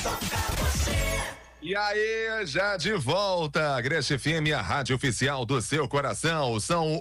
só pra você. E aí, já de volta, Agreste FM, a rádio oficial do seu coração. São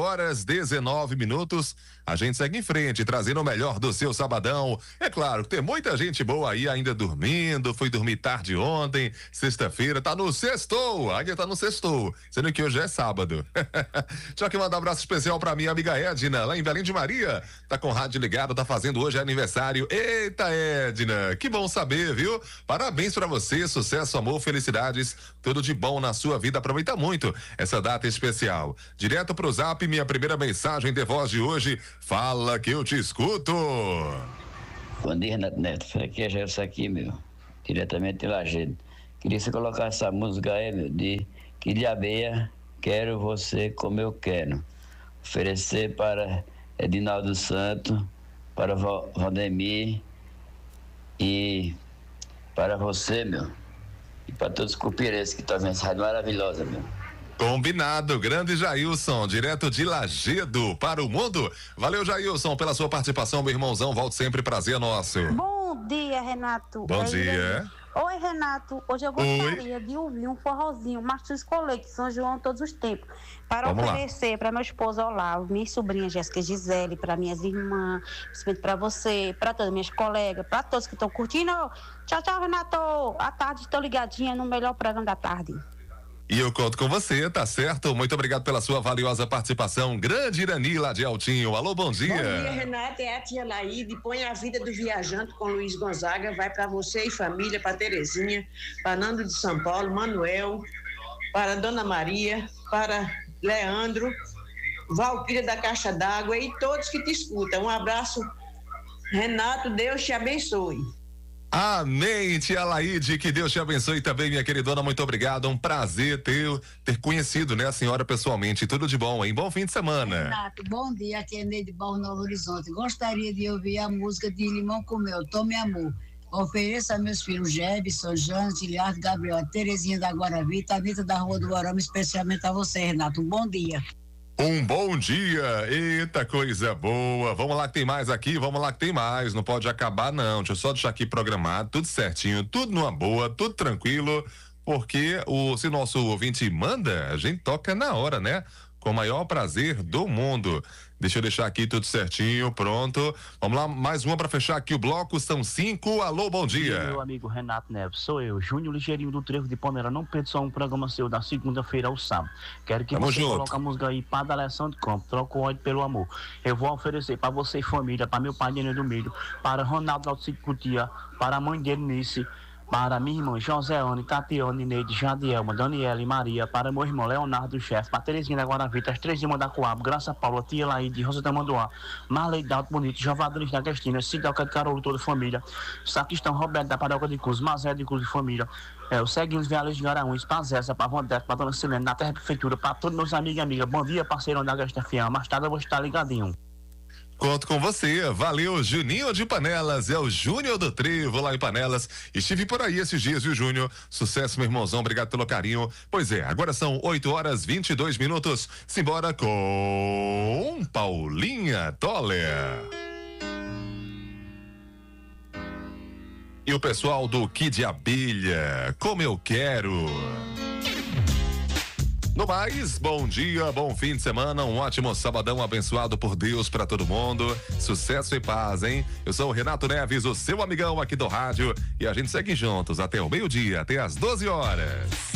8h19. A gente segue em frente, trazendo o melhor do seu sabadão. É claro que tem muita gente boa aí ainda dormindo, foi dormir tarde ontem, sexta-feira, tá no sextou, ainda tá no sextou, sendo que hoje é sábado. Deixa eu aqui mandar um abraço especial pra minha amiga Edna, lá em Belém de Maria. Tá com o rádio ligado, tá fazendo hoje aniversário. Eita, Edna, que bom saber, viu? Parabéns pra você, sucesso, amor, felicidades, tudo de bom na sua vida. Aproveita muito essa data especial. Direto pro Zap, minha primeira mensagem de voz de hoje. Fala que eu te escuto. Bom dia, Renato Neto. Aqui é Gerson aqui, meu. Diretamente de Lajeado. Queria você colocar essa música aí, meu, de Que de Abeia, Quero Você Como Eu Quero. Oferecer para Edinaldo Santos, para Valdemir e para você, meu. E para todos os cupireiros que estão vendo essa rádio maravilhosa, meu. Combinado, grande Jailson, direto de Lajeado para o mundo. Valeu, Jailson, pela sua participação, meu irmãozão. Volte sempre, prazer nosso. Bom dia, Renato. Bom dia. Oi, Renato. Hoje eu gostaria de ouvir um forrozinho, Martins Colete, São João, todos os tempos, para oferecer para meu esposo Olavo, minha sobrinha Jéssica Gisele, para minhas irmãs, principalmente para você, para todas minhas colegas, para todos que estão curtindo. Tchau, tchau, Renato. À tarde estou ligadinha no melhor programa da tarde. E eu conto com você, tá certo? Muito obrigado pela sua valiosa participação. Grande Irani lá de Altinho. Alô, bom dia. Bom dia, Renata. É a tia Laíde. Põe a vida do viajante com Luiz Gonzaga. Vai para você e família, para Terezinha, para Nando de São Paulo, Manuel, para Dona Maria, para Leandro, Valquíria da Caixa d'Água e todos que te escutam. Um abraço, Renato. Deus te abençoe. Amém, tia Laíde, que Deus te abençoe também, minha queridona, muito obrigado, um prazer ter conhecido, né, a senhora pessoalmente, tudo de bom, hein? Bom fim de semana. Renato, bom dia, aqui é Neide Barro, Novo Horizonte. Gostaria de ouvir a música de Limão com Mel, Tome Amor. Ofereça a meus filhos Jebson, Jane, Giliardo, Gabriel, Terezinha da Guaravita, Anitta da Rua do Arama, especialmente a você, Renato, um bom dia. Um bom dia, eita coisa boa, vamos lá que tem mais aqui, vamos lá que tem mais, não pode acabar não, deixa eu só deixar aqui programado, tudo certinho, tudo numa boa, tudo tranquilo, porque se nosso ouvinte manda, a gente toca na hora, né? Com o maior prazer do mundo. Deixa eu deixar aqui tudo certinho, pronto. Vamos lá, mais uma para fechar aqui o bloco, são 5. Alô, bom dia. Meu amigo Renato Neves, sou eu, Júnior Ligeirinho do Trevo de Palmeira. Não perca só um programa seu da segunda-feira ao sábado. Quero que você coloque a música aí para Alessandro Campos, Troca o Ódio pelo Amor. Eu vou oferecer para você e família, para meu pai Daniel do Milho, para Ronaldo Alcido Cutia, para a mãe dele Nice, para minha irmã Joséane, Tatiane, Neide, Jadielma, Daniela e Maria, para meu irmão Leonardo, chefe, para Terezinha da Guaravita, as 3 irmãs da Coab, Graça Paula, Tia Laíde, Rosa da Mandoá, Marley Dalto Bonito, Jovadores da Cristina, Cidoca de Carolo, toda a família, Sacristão Roberto da Paróquia de Cruz, Mazé de Cruz e família, os seguintes Vialeiros de Garanhuns, para Zécia, para Vandeco, para Dona Silene, na Terra Prefeitura, para todos meus amigos e amigas. Bom dia, parceirão da Agreste FM, mais tarde eu vou estar ligadinho. Conto com você, valeu, Juninho de Panelas, é o Júnior do Trevo lá em Panelas, estive por aí esses dias, viu, Júnior? Sucesso, meu irmãozão, obrigado pelo carinho. Pois é, agora são 8h22, simbora com Paulinha Toller. E o pessoal do Kid Abelha, Como Eu Quero. No mais, bom dia, bom fim de semana, um ótimo sabadão abençoado por Deus pra todo mundo, sucesso e paz, hein? Eu sou o Renato Neves, o seu amigão aqui do rádio, e a gente segue juntos até o meio-dia, até às 12 horas.